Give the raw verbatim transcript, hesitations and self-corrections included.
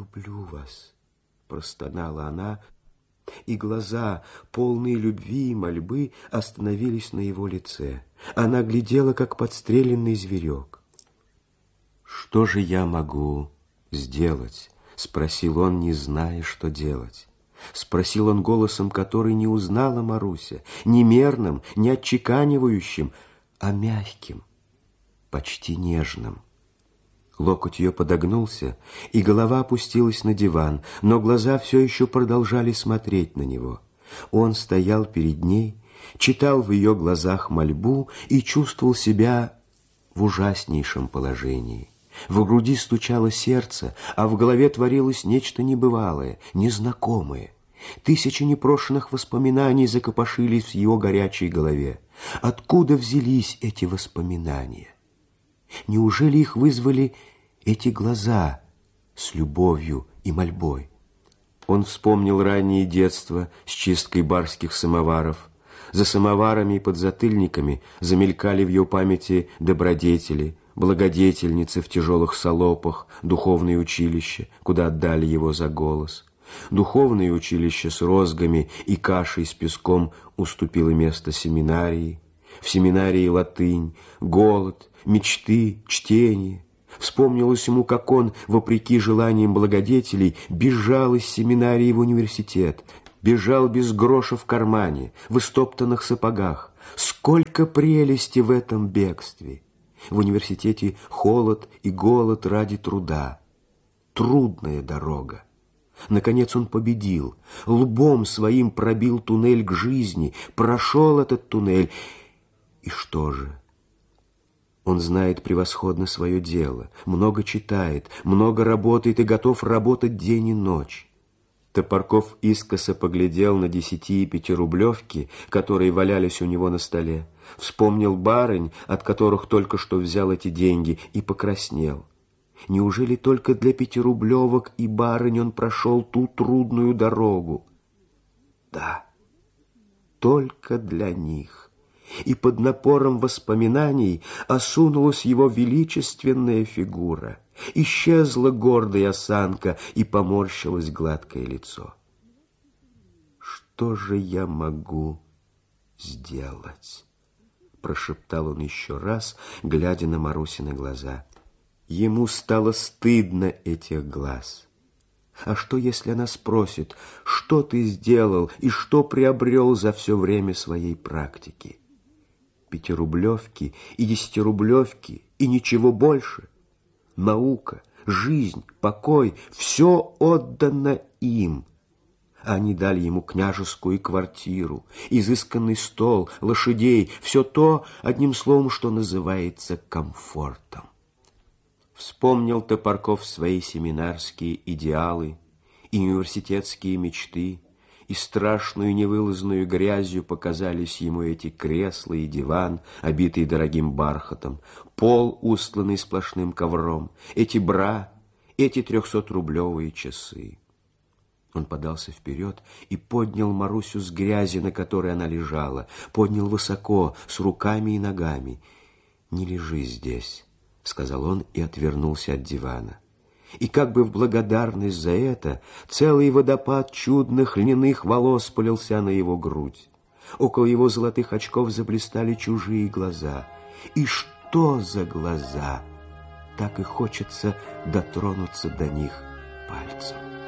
люблю вас, простонала она, и глаза, полные любви и мольбы, остановились на его лице. Она глядела, как подстреленный зверек. «Что же я могу сделать?» — спросил он, не зная, что делать. Спросил он голосом, который не узнала Маруся, не мерным, не отчеканивающим, а мягким, почти нежным. Локоть ее подогнулся, и голова опустилась на диван, но глаза все еще продолжали смотреть на него. Он стоял перед ней, читал в ее глазах мольбу и чувствовал себя в ужаснейшем положении. В груди стучало сердце, а в голове творилось нечто небывалое, незнакомое. Тысячи непрошенных воспоминаний закопошились в его горячей голове. Откуда взялись эти воспоминания? Неужели их вызвали эти глаза с любовью и мольбой? Он вспомнил раннее детство с чисткой барских самоваров. За самоварами и подзатыльниками замелькали в ее памяти добродетели, благодетельницы в тяжелых салопах, духовное училище, куда отдали его за голос. Духовное училище с розгами и кашей с песком уступило место семинарии. В семинарии латынь, голод, мечты, чтение. Вспомнилось ему, как он, вопреки желаниям благодетелей, бежал из семинарии в университет, бежал без гроша в кармане, в истоптанных сапогах. Сколько прелести в этом бегстве! В университете холод и голод ради труда. Трудная дорога. Наконец он победил, лбом своим пробил туннель к жизни, прошел этот туннель. И что же? Он знает превосходно свое дело, много читает, много работает и готов работать день и ночь. Топорков искоса поглядел на десяти- и пятирублевки, которые валялись у него на столе, вспомнил барынь, от которых только что взял эти деньги, и покраснел. Неужели только для пятирублевок и барынь он прошел ту трудную дорогу? Да, только для них. И под напором воспоминаний осунулась его величественная фигура. Исчезла гордая осанка и поморщилось гладкое лицо. «Что же я могу сделать?» — прошептал он еще раз, глядя на Марусины глаза. Ему стало стыдно этих глаз. А что, если она спросит, что ты сделал и что приобрел за все время своей практики? Пятирублевки и десятирублевки и ничего больше? Наука, жизнь, покой — все отдано им. Они дали ему княжескую квартиру, изысканный стол, лошадей, все то, одним словом, что называется комфортом. Вспомнил Топорков свои семинарские идеалы и университетские мечты, и страшную невылазную грязью показались ему эти кресла и диван, обитые дорогим бархатом, пол, устланный сплошным ковром, эти бра, эти трехсотрублевые часы. Он подался вперед и поднял Марусю с грязи, на которой она лежала, поднял высоко, с руками и ногами. «Не лежи здесь», — сказал он и отвернулся от дивана. И как бы в благодарность за это целый водопад чудных льняных волос полился на его грудь. Около его золотых очков заблистали чужие глаза. И что за глаза? Так и хочется дотронуться до них пальцем.